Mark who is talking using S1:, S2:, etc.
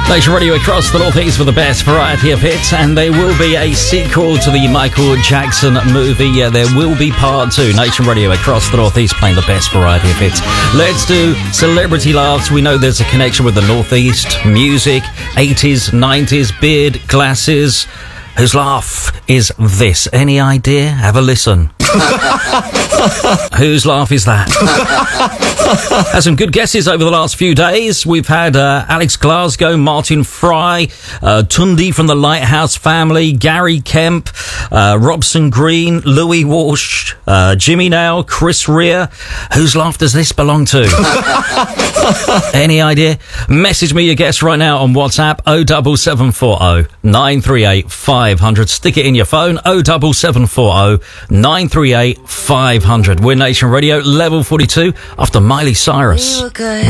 S1: Nation Radio across the Northeast for the best variety of hits, and there will be a sequel to the Michael Jackson movie. Yeah, there will be part 2. Nation Radio across the Northeast playing the best variety of hits. Let's do celebrity laughs. We know there's a connection with the Northeast. Music, 80s, 90s, beard, glasses. Whose laugh is this? Any idea? Have a listen. Whose laugh is that? Had some good guesses over the last few days. We've had Alex Glasgow, Martin Fry, Tundi from the Lighthouse Family, Gary Kemp, Robson Green, Louis Walsh, Jimmy Nail, Chris Rea. Whose laugh does this belong to? Any idea? Message me your guess right now on WhatsApp 07740 938 500. Stick it in your phone 07740 938 500. We're Nation Radio, level 42 after Miley Cyrus.